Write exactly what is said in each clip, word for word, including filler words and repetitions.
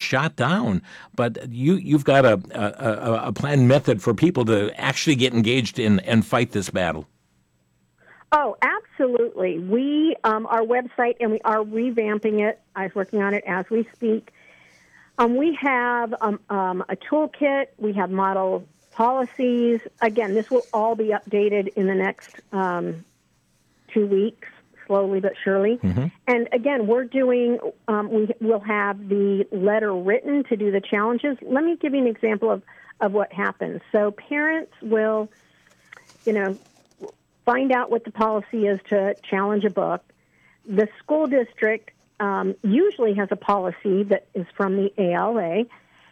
shot down. But you, you've got a, a, a planned method for people to actually get engaged in and fight this battle. Oh, absolutely. We, um, our website, and we are revamping it. I was working on it as we speak. Um, we have um, um, a toolkit. We have model policies. Again, this will all be updated in the next um, two weeks, slowly but surely. Mm-hmm. And again, we're doing, um, we will have the letter written to do the challenges. Let me give you an example of, of what happens. So parents will, you know, find out what the policy is to challenge a book. The school district um, usually has a policy that is from the A L A,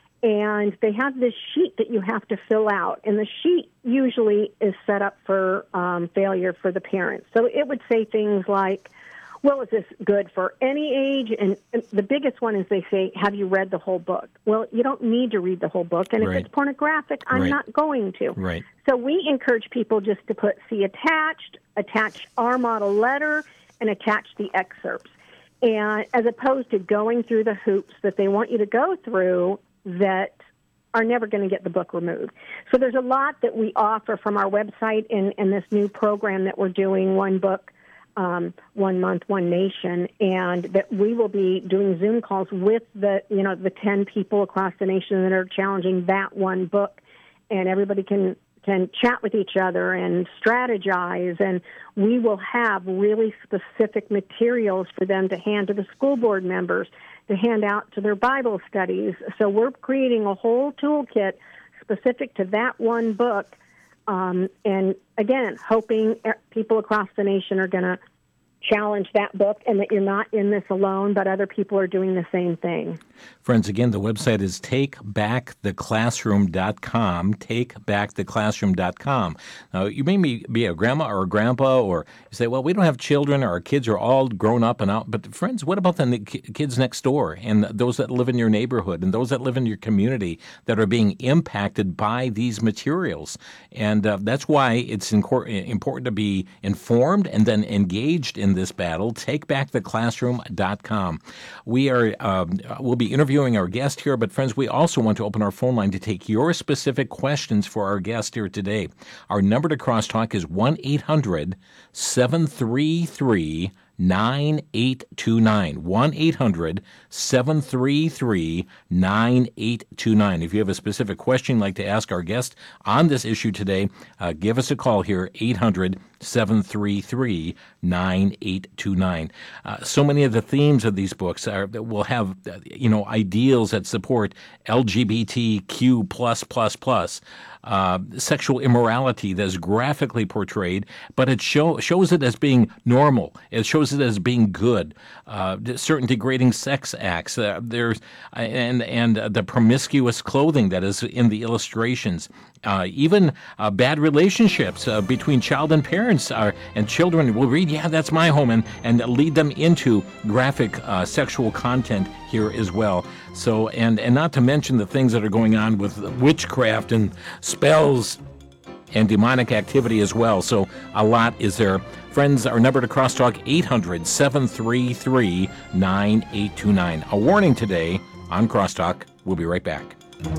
and they have this sheet that you have to fill out, and the sheet usually is set up for um, failure for the parents. So it would say things like, well, is this good for any age? And, and the biggest one is they say, have you read the whole book? Well, you don't need to read the whole book, and right. if it's pornographic, I'm right. not going to. Right. So we encourage people just to put see attached, attach our model letter, and attach the excerpts. And as opposed to going through the hoops that they want you to go through that are never going to get the book removed. So there's a lot that we offer from our website in, in this new program that we're doing, One Book, um, One Month, One Nation, and that we will be doing Zoom calls with the, you know, the ten people across the nation that are challenging that one book, and everybody can can chat with each other and strategize, and we will have really specific materials for them to hand to the school board members, to hand out to their Bible studies. So we're creating a whole toolkit specific to that one book, um, and again, hoping people across the nation are going to challenge that book, and that you're not in this alone, but other people are doing the same thing. Friends, again, the website is take back the classroom dot com, take back the classroom dot com. Now, you may be a grandma or a grandpa, or you say, well, we don't have children, or our kids are all grown up and out. But friends, what about the kids next door, and those that live in your neighborhood, and those that live in your community that are being impacted by these materials? And uh, that's why it's important to be informed and then engaged in this battle. take back the classroom dot com. We are um, we'll be interviewing our guest here, but friends, we also want to open our phone line to take your specific questions for our guest here today. Our number to crosstalk is one eight hundred seven three three nine eight two nine. one eight hundred seven three three nine eight two nine. If you have a specific question you'd like to ask our guest on this issue today, uh, give us a call here, eight hundred seven three three nine eight two nine. Uh, so many of the themes of these books are will have, uh, you know, ideals that support L G B T Q plus plus plus. Uh, sexual immorality that is graphically portrayed, but it show, shows it as being normal. It shows it as being good. Uh, certain degrading sex acts. Uh, there's and and uh, the promiscuous clothing that is in the illustrations. Uh, even uh, bad relationships uh, between child and parents are, and children will read, yeah, that's my home, and, and lead them into graphic uh, sexual content here as well. So, and, and not to mention the things that are going on with witchcraft and spells and demonic activity as well. So a lot is there. Friends, our number to crosstalk, eight hundred seven three three nine eight two nine. A warning today on Crosstalk. We'll be right back.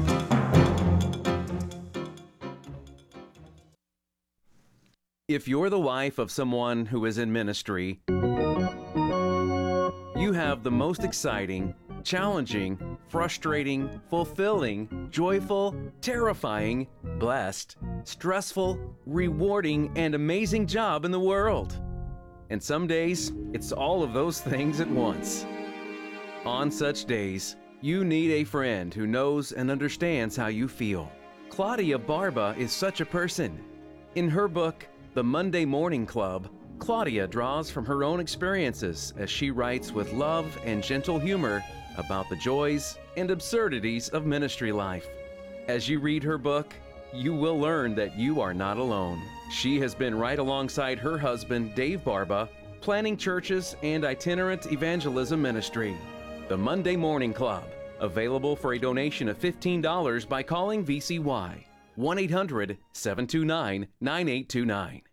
If you're the wife of someone who is in ministry, you have the most exciting, challenging, frustrating, fulfilling, joyful, terrifying, blessed, stressful, rewarding, and amazing job in the world. And some days, it's all of those things at once. On such days, you need a friend who knows and understands how you feel. Claudia Barba is such a person. In her book, The Monday Morning Club, Claudia draws from her own experiences as she writes with love and gentle humor about the joys and absurdities of ministry life. As you read her book, you will learn that you are not alone. She has been right alongside her husband, Dave Barba, planning churches and itinerant evangelism ministry. The Monday Morning Club, available for a donation of fifteen dollars by calling V C Y, one eight hundred seven two nine nine eight two nine.